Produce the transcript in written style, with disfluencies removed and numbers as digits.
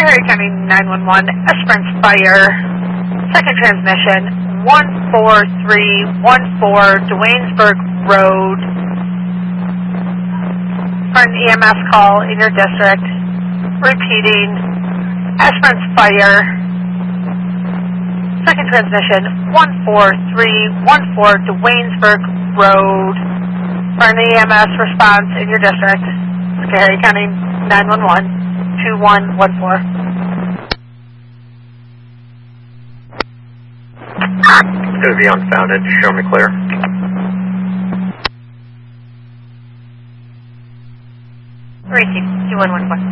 Harry County 911, Esperance Fire, second transmission, 14314 Duanesburg Road. For an EMS call in your district. Repeating, Esperance Fire, second transmission, 14314 Duanesburg Road. For an EMS response in your district. Harry County 911, 2114. It's going to be unfounded. Show me clear. Receive, 2114.